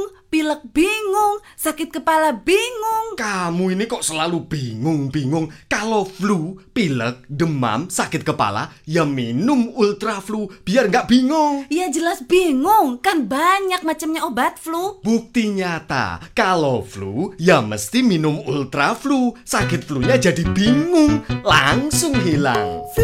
pilek bingung, sakit kepala bingung. Kamu ini kok selalu bingung-bingung. Kalau flu, pilek, demam, sakit kepala, ya minum Ultra Flu biar nggak bingung. Ya jelas bingung, kan banyak macamnya obat flu. Bukti nyata, kalau flu, ya mesti minum Ultra Flu. Sakit flunya jadi bingung, langsung hilang.